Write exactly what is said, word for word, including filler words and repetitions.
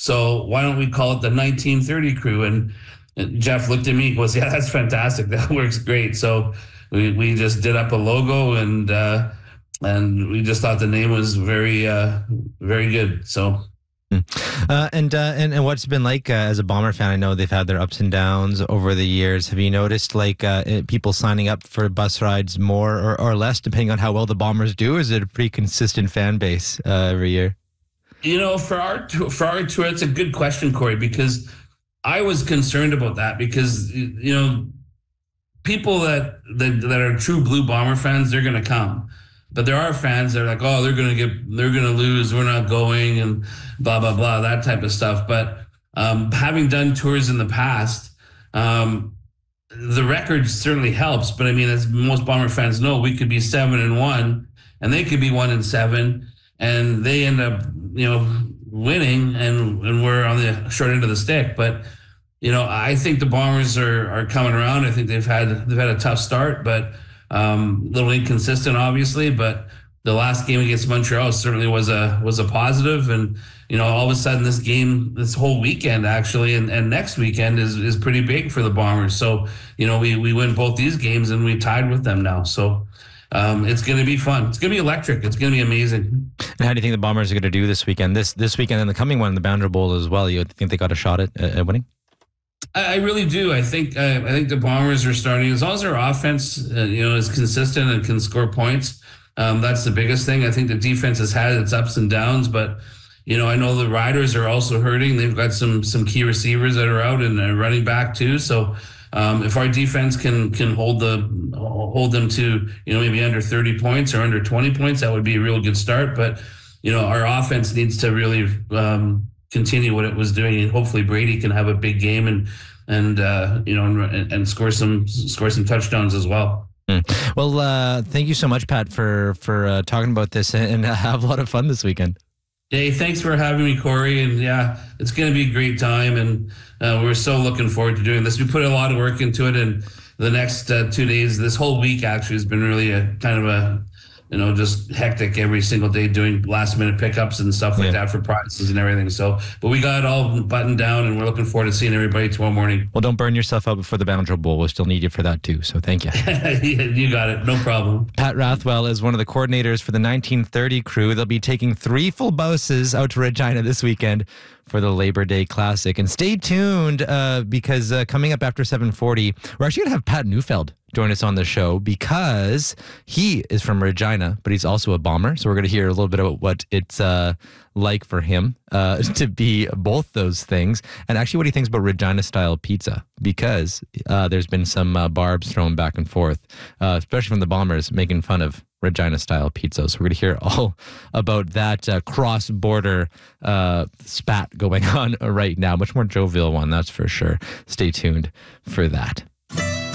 So why don't we call it the nineteen thirty Crew? And, and Jeff looked at me and goes, yeah, that's fantastic. That works great. So we, we just did up a logo, and uh, and we just thought the name was very, uh, very good. So. Uh, and, uh, and and what's it been like uh, as a Bomber fan? I know they've had their ups and downs over the years. Have you noticed like uh, people signing up for bus rides more or, or less depending on how well the Bombers do? Or is it a pretty consistent fan base uh, every year? You know, for our for our tour, it's a good question, Corey, because I was concerned about that because, you know, people that that, that are true Blue Bomber fans, they're going to come. But there are fans that are like, oh, they're going to get, they're going to lose, we're not going, and blah, blah, blah, that type of stuff. But um, having done tours in the past, um, the record certainly helps. But I mean, as most Bomber fans know, we could be seven and one, and they could be one and seven, and they end up, you know, winning, and, and we're on the short end of the stick. But, you know, I think the Bombers are are coming around. I think they've had they've had a tough start, but Um, a little inconsistent, obviously, but the last game against Montreal certainly was a was a positive. And you know, all of a sudden, this game, this whole weekend actually, and, and next weekend is is pretty big for the Bombers. So you know, we we win both these games and we tied with them now. So um, it's going to be fun. It's going to be electric. It's going to be amazing. And how do you think the Bombers are going to do this weekend? This this weekend and the coming one, the Boundary Bowl as well. You think they got a shot at, at winning? I really do. I think uh, I think the Bombers are starting, as long as their offense, uh, you know, is consistent and can score points. Um, that's the biggest thing. I think the defense has had its ups and downs, but you know, I know the Riders are also hurting. They've got some some key receivers that are out and a running back too. So um, if our defense can can hold the hold them to, you know, maybe under thirty points or under twenty points, that would be a real good start. But you know, our offense needs to really Um, continue what it was doing, and hopefully Brady can have a big game and and uh, you know and, and score some score some touchdowns as well. Mm. Well, uh, thank you so much, Pat, for for uh, talking about this, and have a lot of fun this weekend. Hey, thanks for having me, Corey. And yeah, it's going to be a great time, and uh, we're so looking forward to doing this. We put a lot of work into it, and the next uh, two days, this whole week actually has been really a kind of a you know, just hectic every single day doing last minute pickups and stuff like yeah. that for prizes and everything. So, but we got it all buttoned down, and we're looking forward to seeing everybody tomorrow morning. Well, don't burn yourself out before the Boundary Bowl. We'll still need you for that too. So thank you. You got it. No problem. Pat Rathwell is one of the coordinators for the nineteen thirty Crew. They'll be taking three full buses out to Regina this weekend for the Labor Day Classic. And stay tuned uh, because uh, coming up after seven forty, we're actually going to have Pat Neufeld join us on the show because he is from Regina, but he's also a Bomber. So we're going to hear a little bit about what it's uh, like for him uh, to be both those things, and actually what he thinks about Regina-style pizza, because uh, there's been some uh, barbs thrown back and forth, uh, especially from the Bombers, making fun of Regina-style pizza. So we're going to hear all about that uh, cross-border uh, spat going on right now. Much more jovial one, that's for sure. Stay tuned for that.